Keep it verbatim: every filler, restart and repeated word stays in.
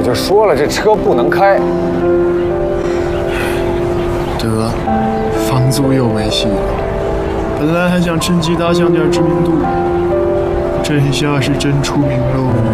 就说了，这车不能开。 得，房租又没戏了。本来还想趁机打响点知名度，这下是真出名喽。